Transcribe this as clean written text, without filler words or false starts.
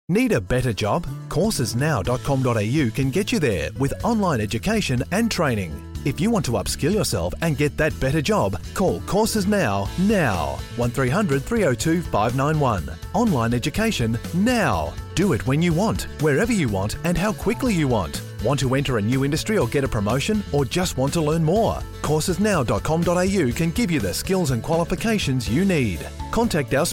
Need a better job? Coursesnow.com.au can get you there with online education and training. If you want to upskill yourself and get that better job, call Courses Now. 1300 302 591. Online education now. Do it when you want, wherever you want, and how quickly you want. Want to enter a new industry or get a promotion, or just want to learn more? Coursesnow.com.au can give you the skills and qualifications you need. Contact our